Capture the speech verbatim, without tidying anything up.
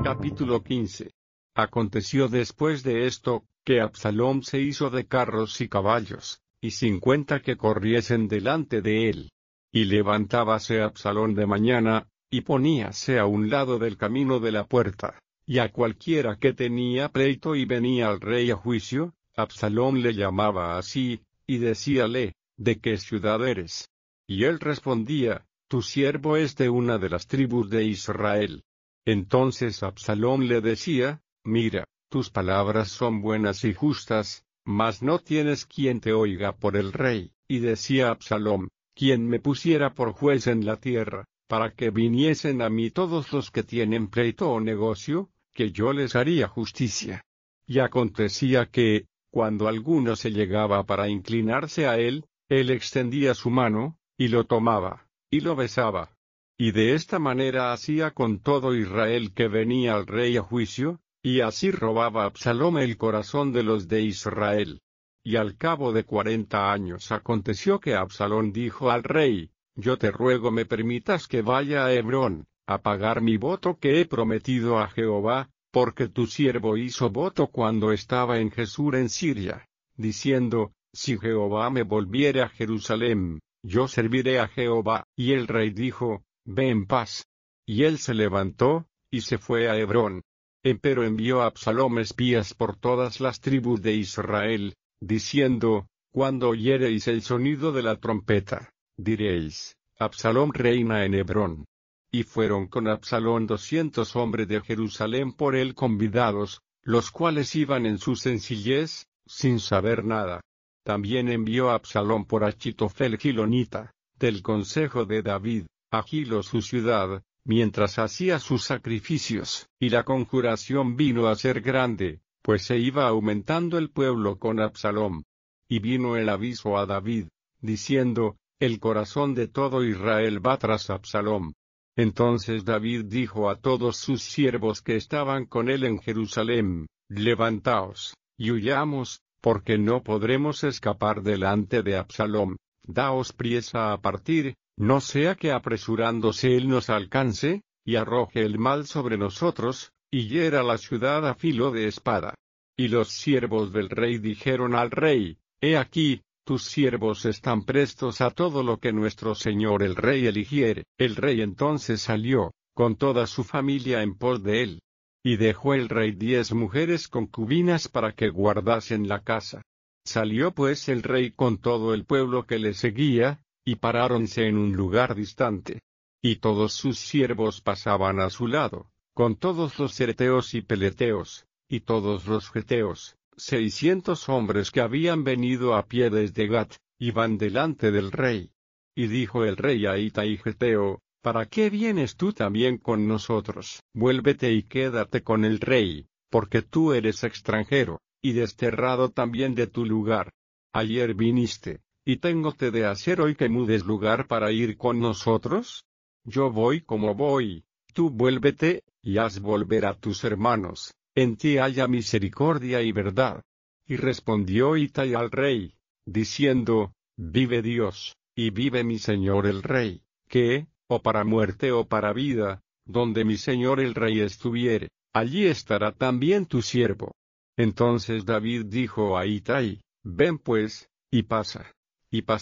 Capítulo quince. Aconteció después de esto, que Absalom se hizo de carros y caballos, y cincuenta que corriesen delante de él. Y levantábase Absalom de mañana, y poníase a un lado del camino de la puerta, y a cualquiera que tenía pleito y venía al rey a juicio, Absalom le llamaba así, y decíale, ¿de qué ciudad eres? Y él respondía, tu siervo es de una de las tribus de Israel. Entonces Absalom le decía, mira, tus palabras son buenas y justas, mas no tienes quien te oiga por el rey. Y decía Absalom, quien me pusiera por juez en la tierra, para que viniesen a mí todos los que tienen pleito o negocio, que yo les haría justicia. Y acontecía que, cuando alguno se llegaba para inclinarse a él, él extendía su mano, y lo tomaba, y lo besaba. Y de esta manera hacía con todo Israel que venía al rey a juicio, y así robaba Absalom el corazón de los de Israel. Y al cabo de cuarenta años aconteció que Absalom dijo al rey, yo te ruego me permitas que vaya a Hebrón, a pagar mi voto que he prometido a Jehová, porque tu siervo hizo voto cuando estaba en Jesús en Siria, diciendo, si Jehová me volviere a Jerusalén, yo serviré a Jehová. Y el rey dijo, ve en paz. Y él se levantó, y se fue a Hebrón. Empero envió a Absalom espías por todas las tribus de Israel, diciendo, cuando oyereis el sonido de la trompeta, diréis, Absalom reina en Hebrón. Y fueron con Absalom doscientos hombres de Jerusalén por él convidados, los cuales iban en su sencillez, sin saber nada. También envió a Absalom por Achitofel Gilonita, del consejo de David, a Gilo su ciudad, mientras hacía sus sacrificios. Y la conjuración vino a ser grande, pues se iba aumentando el pueblo con Absalom. Y vino el aviso a David, diciendo, el corazón de todo Israel va tras Absalom. Entonces David dijo a todos sus siervos que estaban con él en Jerusalén, levantaos, y huyamos, porque no podremos escapar delante de Absalom. Daos priesa a partir, no sea que apresurándose él nos alcance, y arroje el mal sobre nosotros, y hiera la ciudad a filo de espada. Y los siervos del rey dijeron al rey, he aquí, tus siervos están prestos a todo lo que nuestro señor el rey eligiere. El rey entonces salió, con toda su familia en pos de él. Y dejó el rey diez mujeres concubinas para que guardasen la casa. Salió pues el rey con todo el pueblo que le seguía, y paráronse en un lugar distante. Y todos sus siervos pasaban a su lado, con todos los cereteos y peleteos, y todos los geteos, seiscientos hombres que habían venido a pie desde Gat, iban delante del rey. Y dijo el rey a Itai Geteo, ¿para qué vienes tú también con nosotros? Vuélvete y quédate con el rey, porque tú eres extranjero, y desterrado también de tu lugar. Ayer viniste, y téngote de hacer hoy que mudes lugar para ir con nosotros. Yo voy como voy, tú vuélvete, y haz volver a tus hermanos, en ti haya misericordia y verdad. Y respondió Itai al rey, diciendo, vive Dios, y vive mi señor el rey, que, o para muerte o para vida, donde mi señor el rey estuviere, allí estará también tu siervo. Entonces David dijo a Itai, ven pues, y pasa. Y pasó